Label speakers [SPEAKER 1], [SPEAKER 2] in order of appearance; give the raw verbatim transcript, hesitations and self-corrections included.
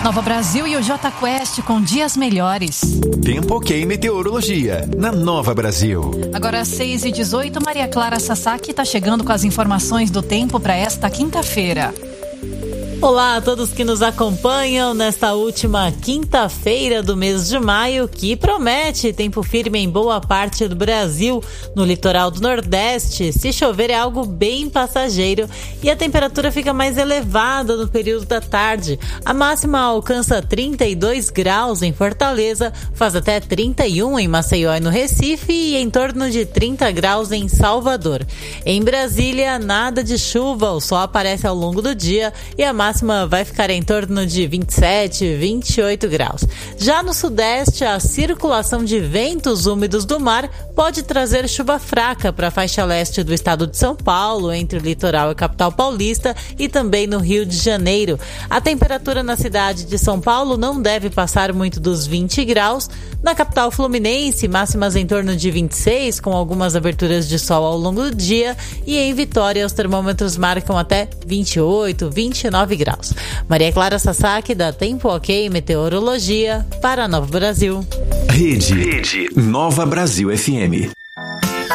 [SPEAKER 1] Nova Brasil e o J Quest com dias melhores.
[SPEAKER 2] Tempo ok meteorologia, na Nova Brasil.
[SPEAKER 1] Agora às seis e dezoito, Maria Clara Sasaki está chegando com as informações do tempo para esta quinta-feira.
[SPEAKER 3] Olá a todos que nos acompanham nesta última quinta-feira do mês de maio, que promete tempo firme em boa parte do Brasil. No litoral do Nordeste, se chover é algo bem passageiro e a temperatura fica mais elevada no período da tarde. A máxima alcança trinta e dois graus em Fortaleza, faz até trinta e um em Maceió e no Recife e em torno de trinta graus em Salvador. Em Brasília, nada de chuva, o sol aparece ao longo do dia e a máxima A máxima vai ficar em torno de vinte e sete, vinte e oito graus. Já no sudeste, a circulação de ventos úmidos do mar pode trazer chuva fraca para a faixa leste do estado de São Paulo, entre o litoral e a capital paulista e também no Rio de Janeiro. A temperatura na cidade de São Paulo não deve passar muito dos vinte graus. Na capital fluminense, máximas em torno de vinte e seis, com algumas aberturas de sol ao longo do dia. E em Vitória, os termômetros marcam até vinte e oito, vinte e nove graus. Maria Clara Sasaki, da Tempo Ok Meteorologia, para Nova Brasil.
[SPEAKER 2] Rede, Rede Nova Brasil F M.